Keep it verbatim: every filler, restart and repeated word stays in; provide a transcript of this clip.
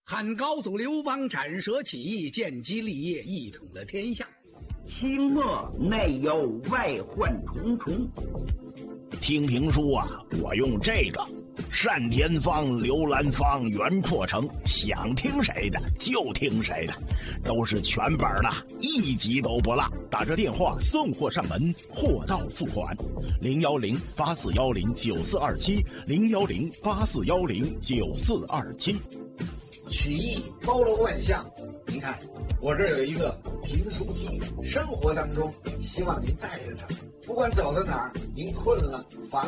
汉高祖刘邦斩蛇起义，建基立业，一统了天下。 清末内忧外患重重。 听评书啊，我用这个单田芳、刘兰芳、袁阔成，想听谁的就听谁的，都是全本的，一集都不落。打着电话送货上门，货到付款。零幺零八四幺零九四二七，零幺零八四幺零九四二七。 曲艺包罗万象，您看我这有一个评书机，生活当中希望您带着它，不管走到哪儿，您困了、烦